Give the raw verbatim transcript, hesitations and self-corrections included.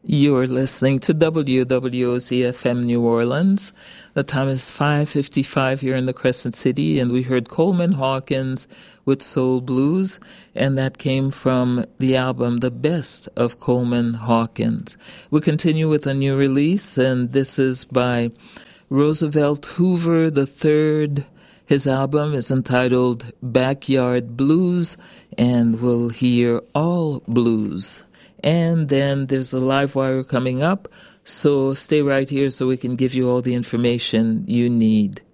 You're listening to W W O Z F M New Orleans. The time is five fifty-five here in the Crescent City, and we heard Coleman Hawkins with Soul Blues, and that came from the album The Best of Coleman Hawkins. We continue with a new release, and this is by Roosevelt Hoover the third. His album is entitled Backyard Blues, and we'll hear all blues. And then there's a live wire coming up, so stay right here so we can give you all the information you need.